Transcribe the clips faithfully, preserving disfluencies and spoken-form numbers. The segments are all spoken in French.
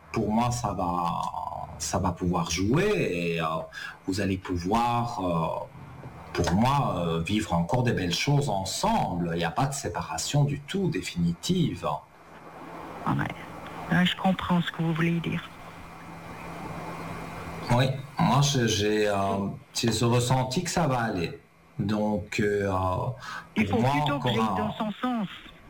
pour moi, ça va, ça va pouvoir jouer et euh, vous allez pouvoir, euh, pour moi, euh, vivre encore des belles choses ensemble. Il n'y a pas de séparation du tout définitive. Ouais. Je comprends ce que vous voulez dire. Oui, moi j'ai, euh, j'ai ce ressenti que ça va aller. Donc, euh, il faut moi, plutôt que j'aille un... dans son sens.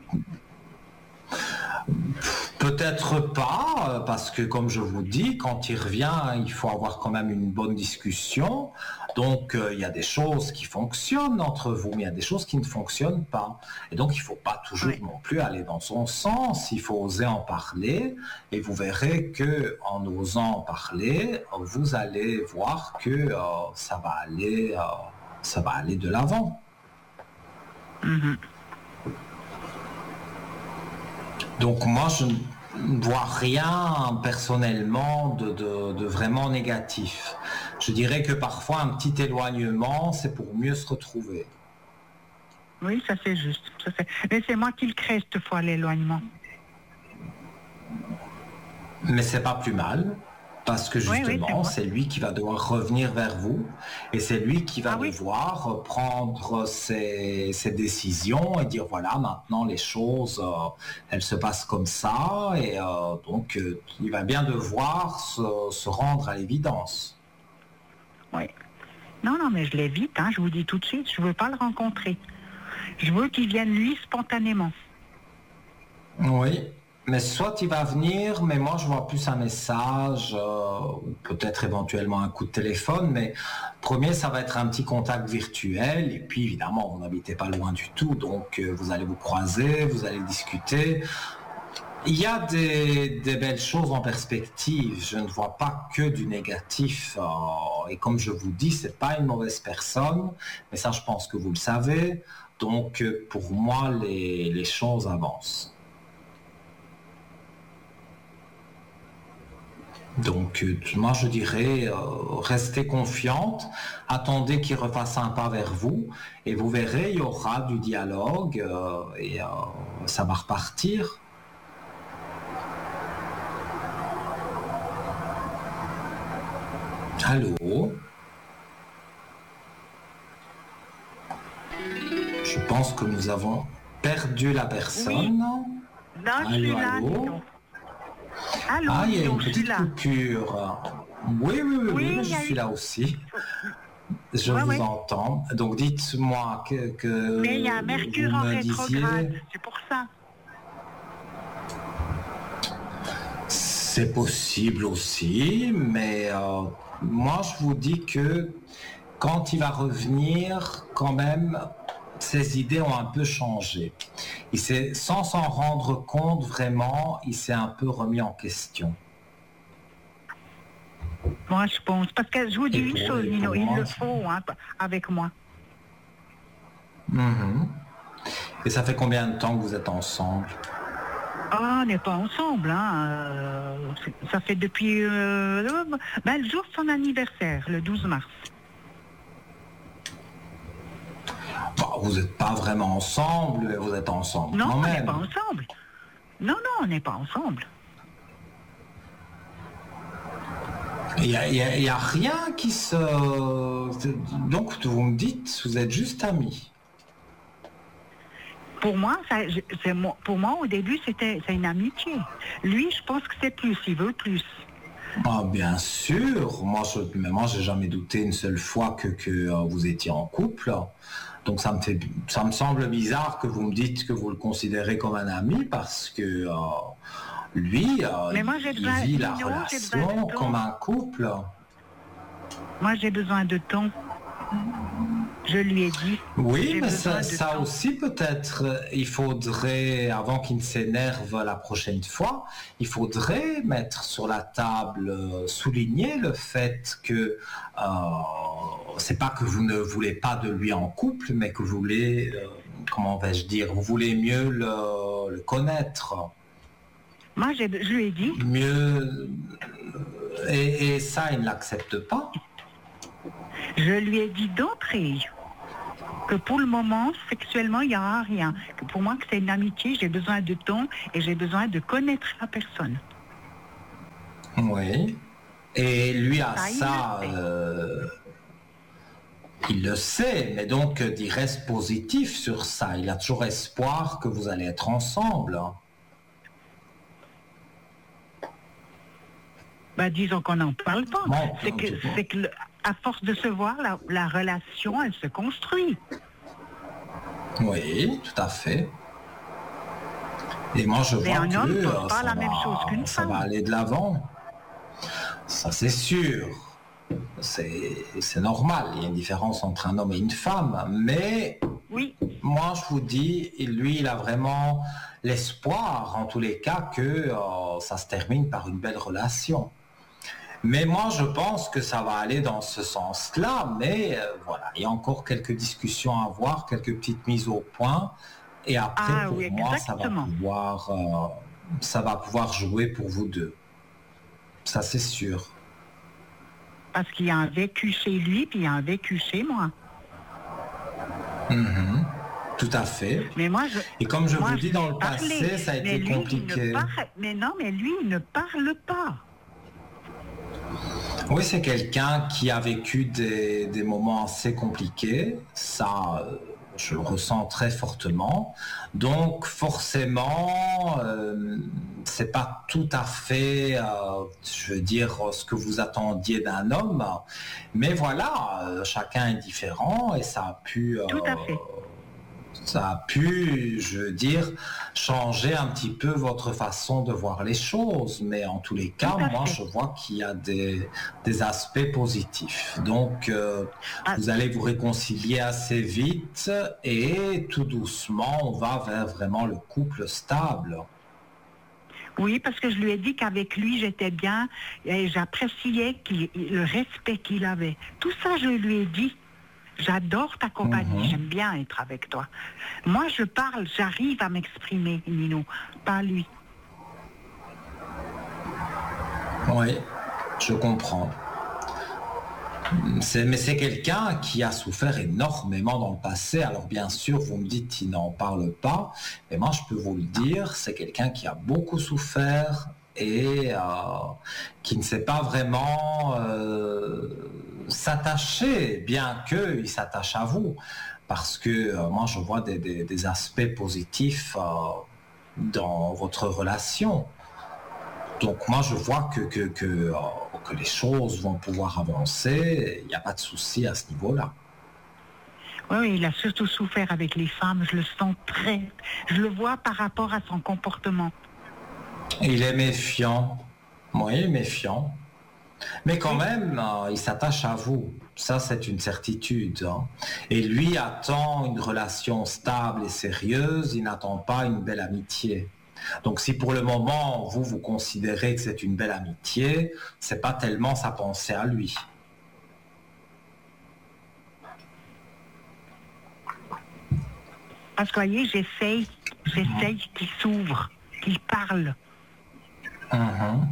Peut-être pas, parce que comme je vous dis, quand il revient, il faut avoir quand même une bonne discussion. Donc, euh, il y a des choses qui fonctionnent entre vous, mais il y a des choses qui ne fonctionnent pas. Et donc, il ne faut pas toujours oui. non plus aller dans son sens. Il faut oser en parler. Et vous verrez que en osant en parler, vous allez voir que euh, ça va aller, euh, ça va aller de l'avant. Mm-hmm. Donc moi, je ne vois rien personnellement de, de, de vraiment négatif. Je dirais que parfois un petit éloignement, c'est pour mieux se retrouver. Oui, ça c'est juste. Ça, c'est... Mais c'est moi qui le crée cette fois, l'éloignement. Mais c'est pas plus mal. Parce que justement, oui, oui, c'est, c'est lui qui va devoir revenir vers vous et c'est lui qui va ah, devoir oui. prendre ses, ses décisions et dire voilà, maintenant les choses, euh, elles se passent comme ça et euh, donc euh, il va bien devoir se, se rendre à l'évidence. Oui. Non, non, mais je l'évite, hein, je vous dis tout de suite, je ne veux pas le rencontrer. Je veux qu'il vienne lui spontanément. Oui. Mais soit il va venir, mais moi je vois plus un message, euh, peut-être éventuellement un coup de téléphone, mais premier ça va être un petit contact virtuel, et puis évidemment vous n'habitez pas loin du tout, donc euh, vous allez vous croiser, vous allez discuter. Il y a des, des belles choses en perspective, je ne vois pas que du négatif, euh, et comme je vous dis, c'est pas une mauvaise personne, mais ça je pense que vous le savez, donc euh, pour moi les, les choses avancent. Donc, euh, moi, je dirais, euh, restez confiante, attendez qu'il refasse un pas vers vous, et vous verrez, il y aura du dialogue, euh, et euh, ça va repartir. Allô? Je pense que nous avons perdu la personne. Oui. Non, allô, je suis là, allô? Allô, ah, il y a une donc, petite coupure. Oui, oui, oui, oui, oui mais je suis eu... là aussi. Je ouais, vous ouais. entends. Donc, dites-moi que, que mais il y a Mercure en rétrograde, c'est pour ça. C'est possible aussi, mais euh, moi, je vous dis que quand il va revenir, quand même, ses idées ont un peu changé. Il s'est, sans s'en rendre compte vraiment, il s'est un peu remis en question. Moi, je pense, parce que je vous dis et une pour, chose, Nino, il le faut hein, avec moi. Mm-hmm. Et ça fait combien de temps que vous êtes ensemble? Ah, on n'est pas ensemble, hein. Euh, ça fait depuis euh, ben, le jour de son anniversaire, le douze mars. Bon, vous n'êtes pas vraiment ensemble, mais vous êtes ensemble non, quand même. même. Non, on n'est pas ensemble. Non, non, on n'est pas ensemble. Il n'y a, a, a rien qui se... Donc, vous me dites, vous êtes juste amis. Pour moi, ça, c'est, pour moi, au début, c'était c'est une amitié. Lui, je pense que c'est plus, il veut plus. Ah, bien sûr. Moi, je mais moi, j'ai jamais douté une seule fois que, que euh, vous étiez en couple. Donc, ça me fait, ça me semble bizarre que vous me dites que vous le considérez comme un ami parce que euh, lui, euh, mais moi, il vit la Nino, relation comme un couple. Moi, j'ai besoin de temps. Je lui ai dit. Oui, mais ça, ça aussi peut-être, il faudrait, avant qu'il ne s'énerve la prochaine fois, il faudrait mettre sur la table, souligner le fait que euh, c'est pas que vous ne voulez pas de lui en couple, mais que vous voulez, euh, comment vais-je dire, vous voulez mieux le, le connaître. Moi, j'ai, je lui ai dit. Mieux, et, et ça, il ne l'accepte pas. Je lui ai dit d'entrée que pour le moment, sexuellement, il n'y aura rien. Que pour moi, que c'est une amitié, j'ai besoin de temps et j'ai besoin de connaître la personne. Oui. Et lui a Ça, il ça, le sait. euh, il le sait, mais donc euh, il reste positif sur ça. Il a toujours espoir que vous allez être ensemble. Bah, disons qu'on n'en parle pas. Bon, C'est en que, tout cas. c'est que, le- à force de se voir, la, la relation, elle se construit. Oui, tout à fait. Et moi, je Mais vois un que homme euh, pense pas ça la même chose va, qu'une ça va femme. aller de l'avant. Ça, c'est sûr. C'est, c'est normal. Il y a une différence entre un homme et une femme. Mais Oui, moi, je vous dis, lui, il a vraiment l'espoir, en tous les cas, que euh, ça se termine par une belle relation. Mais moi, je pense que ça va aller dans ce sens-là. Mais euh, voilà, il y a encore quelques discussions à avoir, quelques petites mises au point. Et après, ah pour oui, moi, ça va exactement. pouvoir, euh, ça va pouvoir jouer pour vous deux. Ça, c'est sûr. Parce qu'il y a un vécu chez lui, puis il y a un vécu chez moi. Mhm. Tout à fait. Mais moi, je, Et comme je moi, vous je dis, lui dans ai le parlé. passé, ça a Mais été lui, il compliqué. ne parle. Mais non, mais lui, il ne parle pas. Oui, c'est quelqu'un qui a vécu des, des moments assez compliqués. Ça, euh, je le ressens très fortement. Donc, forcément, euh, c'est pas tout à fait, euh, je veux dire, ce que vous attendiez d'un homme. Mais voilà, euh, chacun est différent et ça a pu, euh, Tout à fait. ça a pu, je veux dire, changer un petit peu votre façon de voir les choses. Mais en tous les cas, Tout à moi, fait. je vois qu'il y a des, des aspects positifs. Donc, euh, Ah, vous allez vous réconcilier assez vite et tout doucement, on va vers vraiment le couple stable. oui, parce que je lui ai dit qu'avec lui, j'étais bien et j'appréciais qu'il- le respect qu'il avait. Tout ça, je lui ai dit. J'adore ta compagnie, Mhm. j'aime bien être avec toi. Moi, je parle, j'arrive à m'exprimer, Nino, pas lui. Oui, je comprends. C'est- mais c'est quelqu'un qui a souffert énormément dans le passé. Alors bien sûr, vous me dites qu'il n'en parle pas, mais moi je peux vous le dire, c'est quelqu'un qui a beaucoup souffert et euh, qui ne sait pas vraiment euh, s'attacher, bien qu'il s'attache à vous. Parce que euh, moi je vois des, des- des aspects positifs euh, dans votre relation. Donc moi je vois que, que, que, euh, que les choses vont pouvoir avancer, il n'y a pas de souci à ce niveau-là. Oui, oui, il a surtout souffert avec les femmes, je le sens très... Je le vois par rapport à son comportement. Il est méfiant, oui, méfiant. Mais quand Oui, même, euh, il s'attache à vous. Ça, c'est une certitude, hein. Et lui attend une relation stable et sérieuse, il n'attend pas une belle amitié. Donc si pour le moment, vous, vous considérez que c'est une belle amitié, c'est pas tellement sa pensée à lui. parce que, voyez, j'essaye, j'essaye qu'il s'ouvre, qu'il parle. Mhm.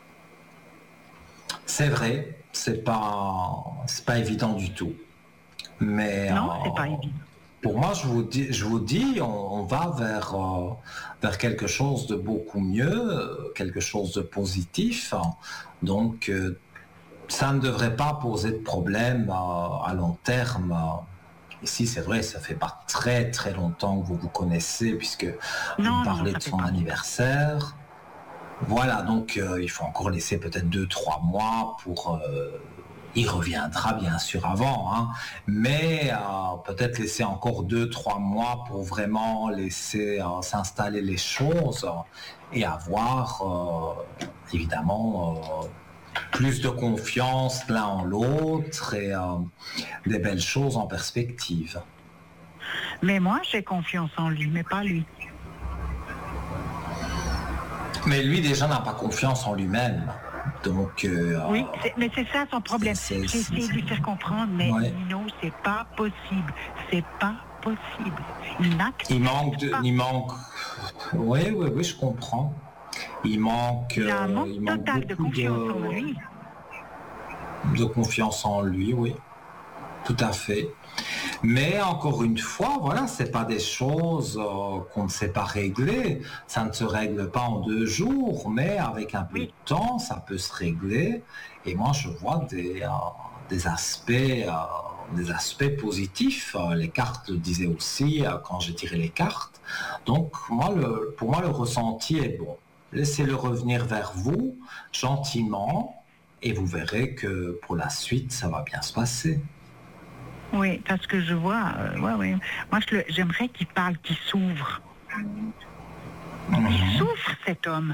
C'est vrai, c'est pas, c'est pas évident du tout. Mais Non, c'est pas euh, évident. pour moi, je vous dis, je vous dis, on, on va vers, euh, vers quelque chose de beaucoup mieux, euh, quelque chose de positif. Donc, euh, ça ne devrait pas poser de problème euh, à long terme. Ici, c'est vrai, ça fait pas très très longtemps que vous vous connaissez, puisque vous me Non, non, parlez ça de fait son pas longtemps. anniversaire. Voilà, donc euh, il faut encore laisser peut-être deux, trois mois pour... euh, il reviendra bien sûr avant, hein, mais euh, peut-être laisser encore deux, trois mois pour vraiment laisser euh, s'installer les choses euh, et avoir euh, évidemment euh, plus de confiance l'un en l'autre et euh, des belles choses en perspective. Mais moi, j'ai confiance en lui, mais pas lui. Mais lui déjà n'a pas confiance en lui-même. Donc, euh, Oui, c'est- mais c'est ça son problème. c'est- J'ai c'est- essayé de lui faire comprendre, mais Ouais. Nino, c'est pas possible. C'est pas possible. Il n'accepte il manque de, pas. il manque. Oui, oui, oui, je comprends. Il manque, Il a un euh, manque il manque total de beaucoup confiance en de, lui. de confiance en lui, oui, tout à fait. Mais encore une fois, voilà, c'est pas des choses euh, qu'on ne sait pas régler. Ça ne se règle pas en deux jours, mais avec un peu de Oui, temps, ça peut se régler. Et moi, je vois des, euh, des aspects, euh, des aspects positifs. Euh, Les cartes le disaient aussi euh, quand j'ai tiré les cartes. Donc, moi, le, pour moi, le ressenti est bon. Laissez-le revenir vers vous gentiment, et vous verrez que pour la suite, ça va bien se passer. oui, parce que je vois, euh, ouais, ouais. Moi, je le- j'aimerais qu'il parle, qu'il s'ouvre. Il souffre, cet homme.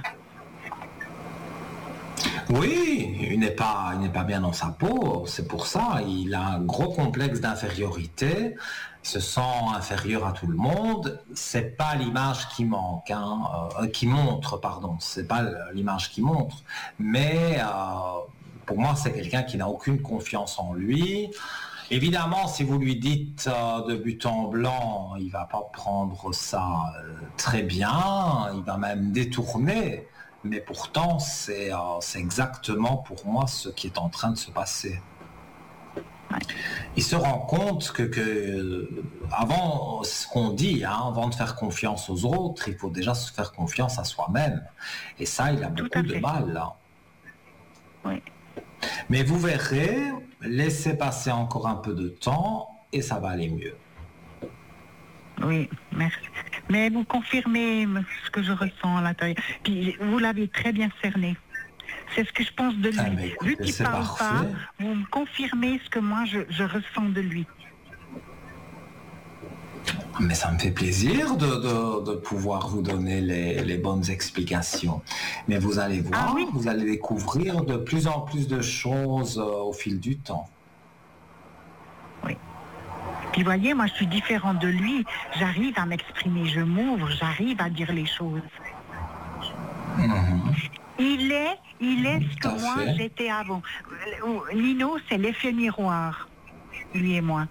Oui, il n'est pas, il n'est pas bien dans sa peau, c'est pour ça. Il a un gros complexe d'infériorité, il se sent inférieur à tout le monde. C'est pas l'image qui manque, hein, euh, qui montre, pardon, c'est pas l'image qui montre. Mais euh, pour moi, c'est quelqu'un qui n'a aucune confiance en lui. Évidemment, si vous lui dites euh, de but en blanc, il va pas prendre ça euh, très bien, il va même détourner. Mais pourtant, c'est euh, c'est exactement pour moi ce qui est en train de se passer. Ouais. Il se rend compte que, que euh, avant, ce qu'on dit, hein, avant de faire confiance aux autres, il faut déjà se faire confiance à soi-même. Et ça, il a Tout beaucoup à de fait. mal, là. Oui, Mais vous verrez, laissez passer encore un peu de temps et ça va aller mieux. oui, merci. Mais vous confirmez ce que je ressens à l'intérieur. Puis vous l'avez très bien cerné. C'est ce que je pense de Ah, lui. mais Vu écoutez, qu'il c'est parle pas, parfait. vous me confirmez ce que moi je, je ressens de lui. Mais ça me fait plaisir de, de- de pouvoir vous donner les, les bonnes explications. Mais vous allez Ah voir, oui, vous allez découvrir de plus en plus de choses euh, au fil du temps. oui. Puis voyez, moi je suis différente de lui. J'arrive à m'exprimer, je m'ouvre, j'arrive à dire les choses. Il est, il est ce Tout que à moi fait. j'étais avant. Euh, Lino, c'est l'effet miroir, lui et moi.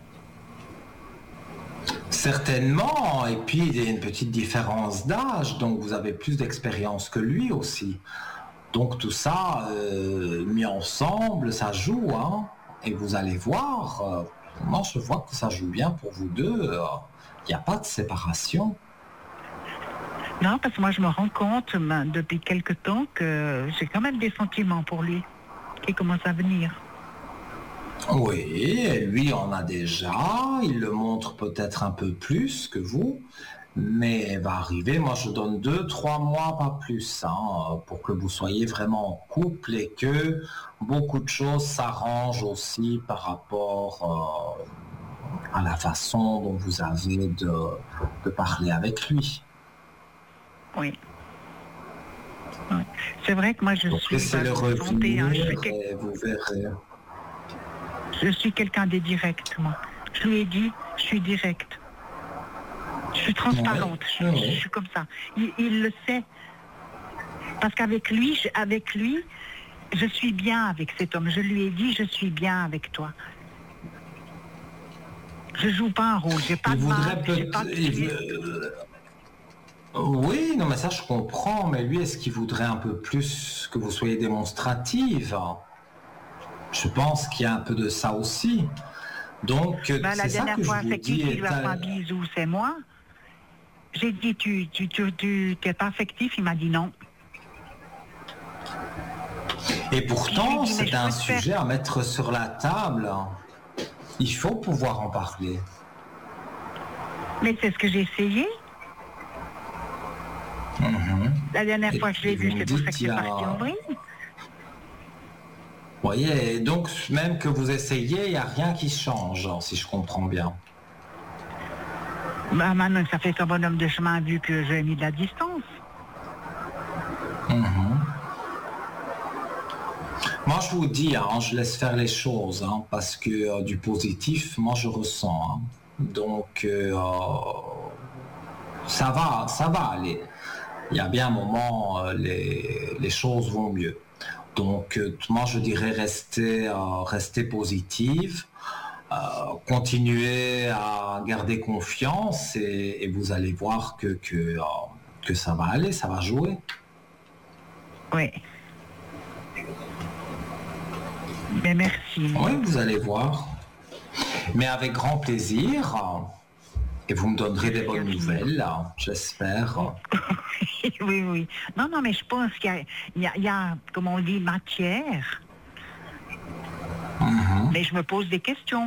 Certainement, et puis il y a une petite différence d'âge, donc vous avez plus d'expérience que lui aussi. Donc tout ça, euh, mis ensemble, ça joue, hein. Et vous allez voir, euh, moi je vois que ça joue bien pour vous deux. euh, Il n'y a pas de séparation. Non, parce que moi je me rends compte ben, depuis quelque temps que j'ai quand même des sentiments pour lui qui commencent à venir. Oui, et lui en a déjà, il le montre peut-être un peu plus que vous, mais elle va arriver, moi je donne deux, trois mois, pas plus, hein, pour que vous soyez vraiment en couple et que beaucoup de choses s'arrangent aussi par rapport euh, à la façon dont vous avez de, de parler avec lui. Oui. Oui. C'est vrai que moi je Donc suis, ben, laissez-le je vous le sentais, hein, je revenir suis, quel- et vous verrez. je suis quelqu'un de direct, moi. Je lui ai dit, je suis direct. Je suis transparente, Oui, je, oui. je suis comme ça. Il, il le sait. Parce qu'avec lui, je- avec lui, je suis bien avec cet homme. Je lui ai dit, je suis bien avec toi. Je joue pas un rôle, j'ai pas Il de voudrait masque, j'ai pas peut-être... de il tuer. veut- Oui, non, mais ça je comprends, mais lui, est-ce qu'il voudrait un peu plus que vous soyez démonstrative? Je pense qu'il y a un peu de ça aussi. Donc, euh, Ben, la c'est ça dernière que je fois, vous c'est qui dis. qui lui est a fait un à- bisou, c'est moi. J'ai dit, tu, tu, tu, tu t'es pas affectif, il m'a dit non. Et Je pourtant, lui ai dit, mais c'est je un peux te faire. sujet à mettre sur la table. Il faut pouvoir en parler. Mais c'est ce que j'ai essayé. La dernière Et fois que je l'ai puis, vu, vous me c'est pour ça dites, que il y c'est a... parti en vrille. Vous voyez, et donc, même que vous essayez, il n'y a rien qui change, si je comprends bien. Bah, maintenant, ça fait qu'un bonhomme de chemin vu que j'ai mis de la distance. Moi, je vous dis, hein, je laisse faire les choses, hein, parce que euh, du positif, moi, je ressens. Hein. Donc, euh, ça va, ça va aller. Il y a bien un moment, euh, les, les choses vont mieux. Donc, euh, moi, je dirais rester, euh, rester positive, euh, continuer à garder confiance et, et vous allez voir que, que, euh, que ça va aller, ça va jouer. Oui. Mais merci. Oui, vous allez voir. Mais avec grand plaisir. Et vous me donnerez des bonnes nouvelles, j'espère. Oui, oui. Non, non, mais je pense qu'il y a, il y a, il y a comme on dit, matière. Mm-hmm. Mais je me pose des questions.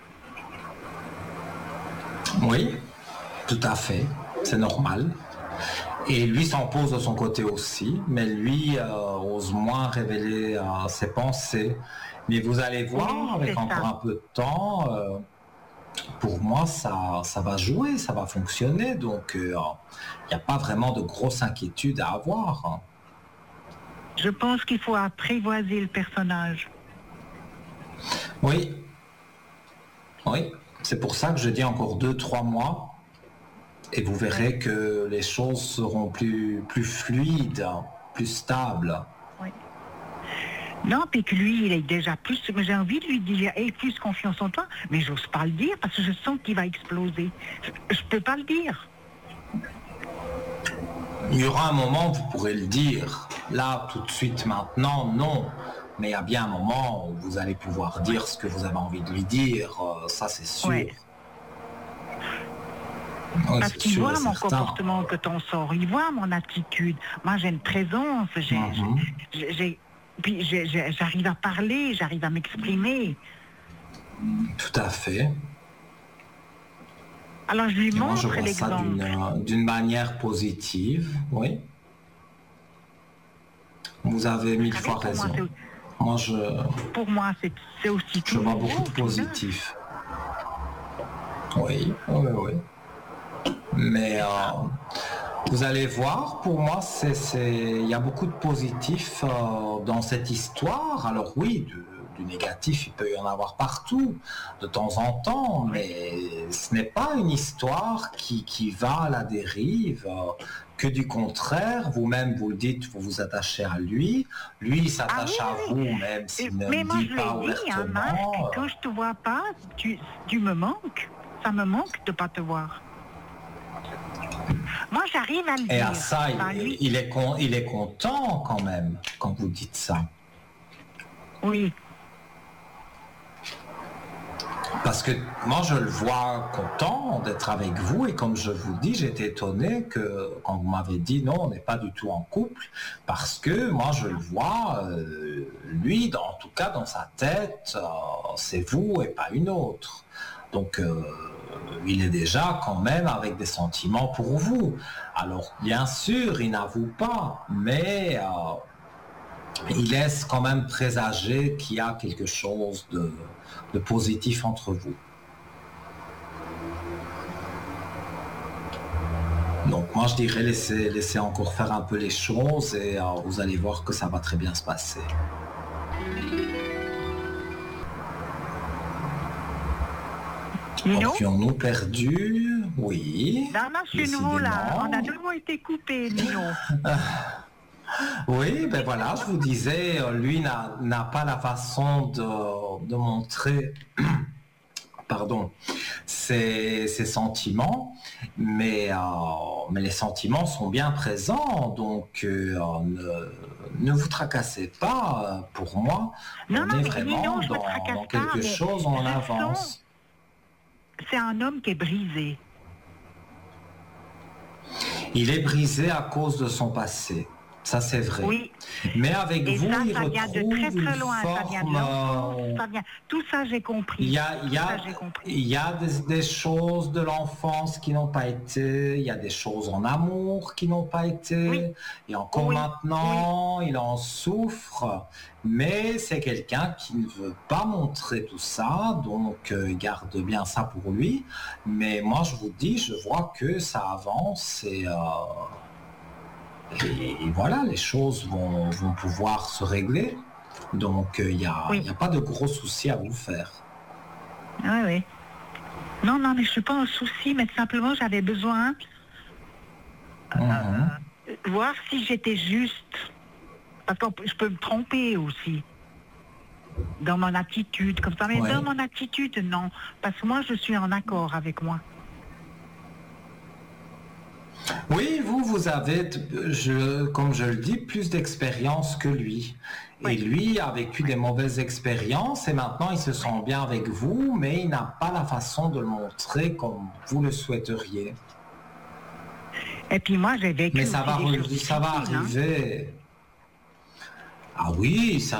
Oui, tout à fait. C'est normal. Et lui s'en pose de son côté aussi, mais lui euh, ose moins révéler euh, ses pensées. Mais vous allez voir, oui, avec encore ça. Un peu de temps... Euh, pour moi, ça, ça va jouer, ça va fonctionner. Donc, il euh, n'y a pas vraiment de grosse inquiétude à avoir. Je pense qu'il faut apprivoiser le personnage. Oui. Oui. C'est pour ça que je dis encore deux, trois mois. Et vous verrez que les choses seront plus, plus fluides, plus stables. Oui. Non, puis que lui, il est déjà plus... J'ai envie de lui dire, aie plus confiance en toi, mais j'ose pas le dire parce que je sens qu'il va exploser. Je, je peux pas le dire. Il y aura un moment où vous pourrez le dire. Là, tout de suite, maintenant, non. Mais il y a bien un moment où vous allez pouvoir dire ce que vous avez envie de lui dire. Ça, c'est sûr. Ouais. Oui, parce qu'il voit mon certain. comportement que t'en sors. Il voit mon attitude. Moi, j'ai une présence. J'ai... Mm-hmm. j'ai, j'ai Puis je, je, j'arrive à parler, j'arrive à m'exprimer. Tout à fait. Alors je lui Et montre moi, je vois l'exemple. Ça d'une, d'une manière positive, oui. Vous avez mille fois raison. Moi, moi, je. Pour moi, c'est, c'est aussi. Je vois beaucoup de positif. Oui, oui, oui. Mais euh, vous allez voir, pour moi, c'est, c'est, il y a beaucoup de positifs euh, dans cette histoire. Alors oui, du, du négatif, il peut y en avoir partout, de temps en temps, mais ce n'est pas une histoire qui, qui va à la dérive, euh, que du contraire. Vous-même, vous le dites, vous vous attachez à lui. Lui, il s'attache ah, oui, à oui. vous, même s'il ne mais le moi, dit je pas l'ai dit, hein, ouvertement. Marc, quand je te vois pas, tu, tu me manques. Ça me manque de pas te voir. Moi, j'arrive à le Et dire. à ça, il, lui... il, est con, il est content quand même, quand vous dites ça. Oui. Parce que moi, je le vois content d'être avec vous. Et comme je vous dis, j'étais étonné que quand vous m'avez dit non, on n'est pas du tout en couple. Parce que moi, je le vois, euh, lui, dans, en tout cas, dans sa tête, euh, c'est vous et pas une autre. Donc... Euh, il est déjà quand même avec des sentiments pour vous. Alors, bien sûr, il n'avoue pas, mais euh, il laisse quand même présager qu'il y a quelque chose de, de positif entre vous. Donc, moi, je dirais laissez, laissez encore faire un peu les choses et euh, vous allez voir que ça va très bien se passer. Nino? Aurions-nous perdu? Oui. Non, non, je suis nouveau là. On a de nouveau été coupé, Nino. Oui, ben voilà, je vous disais, lui n'a, n'a pas la façon de, de montrer pardon, ses, ses sentiments, mais, euh, mais les sentiments sont bien présents, donc euh, ne, ne vous tracassez pas, pour moi. Non, on non, est mais vraiment Nino, je dans, me tracasse dans quelque pas, chose en avance. Sens... C'est un homme qui est brisé. Il est brisé à cause de son passé. Ça, c'est vrai. Oui. Mais avec et vous, ça, il ça vient retrouve de très très loin. forme... Ça vient de l'enfance. Ça vient... Tout ça, j'ai compris. Il y a, il y a, ça, j'ai compris. Il y a des, des choses de l'enfance qui n'ont pas été. Il y a des choses en amour qui n'ont pas été. Oui. Et encore oui. maintenant, oui. il en souffre. Mais c'est quelqu'un qui ne veut pas montrer tout ça. Donc, euh, il garde bien ça pour lui. Mais moi, je vous dis, je vois que ça avance et... Euh, Et voilà, les choses vont, vont pouvoir se régler. Donc, il n'y a, oui. a pas de gros soucis à vous faire. Oui, oui. Non, non, mais je ne suis pas en souci, mais simplement, j'avais besoin de mm-hmm. euh, voir si j'étais juste. Parce que je peux me tromper aussi. Dans mon attitude, comme ça. Mais ouais. dans mon attitude, non. Parce que moi, je suis en accord avec moi. Oui, vous, vous avez, je, comme je le dis, plus d'expérience que lui. Oui. Et lui a vécu des mauvaises expériences et maintenant il se sent bien avec vous, mais il n'a pas la façon de le montrer comme vous le souhaiteriez. Et puis moi, j'ai vécu Mais ça aussi va, des re- choses ça va difficiles, hein. arriver. Ah oui, ça